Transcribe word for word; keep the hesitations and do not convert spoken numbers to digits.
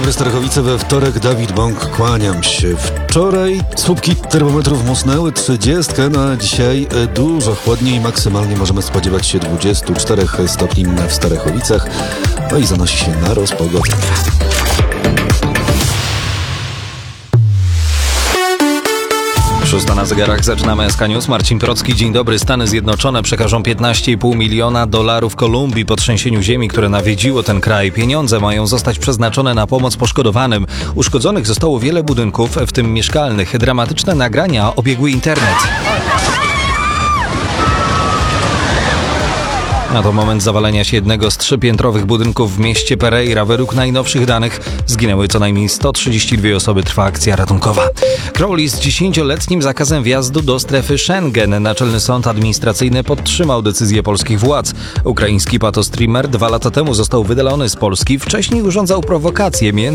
dobry, Starachowice we wtorek. Dawid Bąk, kłaniam się. Wczoraj słupki termometrów musnęły trzydziestkę, no a dzisiaj dużo chłodniej. Maksymalnie możemy spodziewać się dwudziestu czterech stopni w Starachowicach. No i zanosi się na rozpogodzenie. Szósta na zegarach, zaczynamy S K News. Marcin Procki, dzień dobry. Stany Zjednoczone przekażą piętnaście i pół miliona dolarów Kolumbii po trzęsieniu ziemi, które nawiedziło ten kraj. Pieniądze mają zostać przeznaczone na pomoc poszkodowanym. Uszkodzonych zostało wiele budynków, w tym mieszkalnych. Dramatyczne nagrania obiegły internet. Na to moment zawalenia się jednego z trzypiętrowych budynków w mieście Pereira. Według najnowszych danych zginęły co najmniej sto trzydzieści dwie osoby. Trwa akcja ratunkowa. Crowley z dziesięcioletnim zakazem wjazdu do strefy Schengen. Naczelny Sąd Administracyjny podtrzymał decyzję polskich władz. Ukraiński patostreamer dwa lata temu został wydalony z Polski. Wcześniej urządzał prowokacje, między